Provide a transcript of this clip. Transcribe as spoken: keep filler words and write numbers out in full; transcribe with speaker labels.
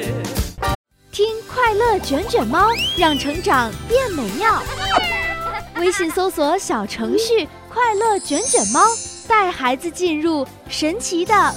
Speaker 1: 听快乐卷卷猫，让成长变美妙。微信搜索小程序快乐卷卷猫，带孩子进入神奇的